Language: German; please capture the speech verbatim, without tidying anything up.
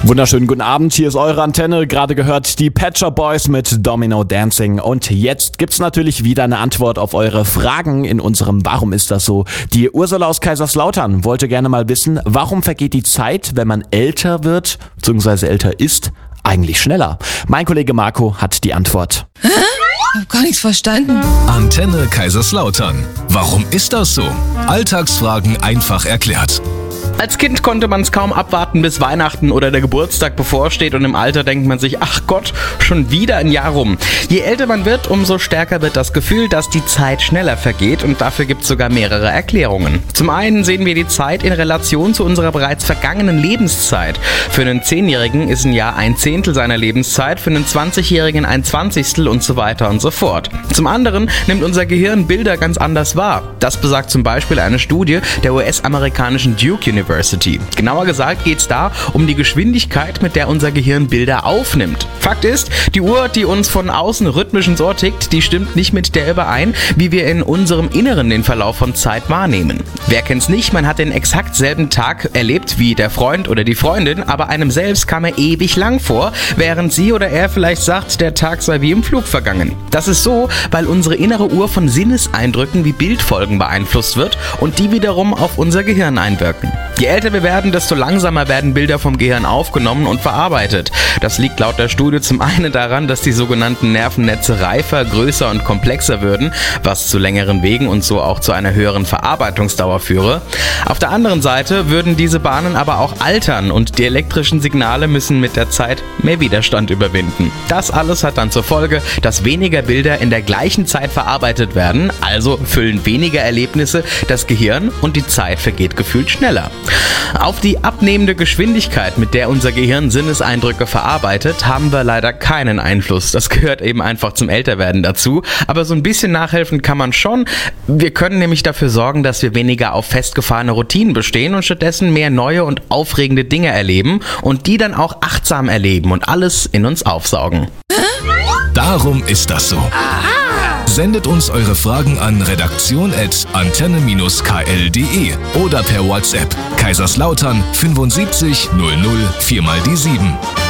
Wunderschönen guten Abend, hier ist eure Antenne. Gerade gehört die Pet Shop Boys mit Domino Dancing. Und jetzt gibt's natürlich wieder eine Antwort auf eure Fragen in unserem Warum ist das so? Die Ursula aus Kaiserslautern wollte gerne mal wissen, warum vergeht die Zeit, wenn man älter wird, beziehungsweise älter ist, eigentlich schneller? Mein Kollege Marco hat die Antwort. Hä? Ich hab gar nichts verstanden. Antenne Kaiserslautern. Warum ist das so? Alltagsfragen einfach erklärt. Als Kind konnte man es kaum abwarten, bis Weihnachten oder der Geburtstag bevorsteht, und im Alter denkt man sich, ach Gott, schon wieder ein Jahr rum. Je älter man wird, umso stärker wird das Gefühl, dass die Zeit schneller vergeht, und dafür gibt es sogar mehrere Erklärungen. Zum einen sehen wir die Zeit in Relation zu unserer bereits vergangenen Lebenszeit. Für einen Zehnjährigen ist ein Jahr ein Zehntel seiner Lebenszeit, für einen zwanzigjährigen ein Zwanzigstel und so weiter und so fort. Zum anderen nimmt unser Gehirn Bilder ganz anders wahr. Das besagt zum Beispiel eine Studie der U S-amerikanischen Duke University. Genauer gesagt geht es da um die Geschwindigkeit, mit der unser Gehirn Bilder aufnimmt. Fakt ist, die Uhr, die uns von außen rhythmisch und so tickt, die stimmt nicht mit der überein, wie wir in unserem Inneren den Verlauf von Zeit wahrnehmen. Wer kennt's nicht, man hat den exakt selben Tag erlebt wie der Freund oder die Freundin, aber einem selbst kam er ewig lang vor, während sie oder er vielleicht sagt, der Tag sei wie im Flug vergangen. Das ist so, weil unsere innere Uhr von Sinneseindrücken wie Bildfolgen beeinflusst wird und die wiederum auf unser Gehirn einwirken. Je älter wir werden, desto langsamer werden Bilder vom Gehirn aufgenommen und verarbeitet. Das liegt laut der Studie zum einen daran, dass die sogenannten Nervennetze reifer, größer und komplexer würden, was zu längeren Wegen und so auch zu einer höheren Verarbeitungsdauer führe. Auf der anderen Seite würden diese Bahnen aber auch altern, und die elektrischen Signale müssen mit der Zeit mehr Widerstand überwinden. Das alles hat dann zur Folge, dass weniger Bilder in der gleichen Zeit verarbeitet werden, also füllen weniger Erlebnisse das Gehirn und die Zeit vergeht gefühlt schneller. Auf die abnehmende Geschwindigkeit, mit der unser Gehirn Sinneseindrücke verarbeitet, haben wir leider keinen Einfluss. Das gehört eben einfach zum Älterwerden dazu. Aber so ein bisschen nachhelfen kann man schon. Wir können nämlich dafür sorgen, dass wir weniger auf festgefahrene Routinen bestehen und stattdessen mehr neue und aufregende Dinge erleben und die dann auch achtsam erleben und alles in uns aufsaugen. Darum ist das so. Sendet uns eure Fragen an redaktion at antenne Bindestrich k l punkt d e oder per WhatsApp Kaiserslautern fünfundsiebzig null null vier mal die sieben.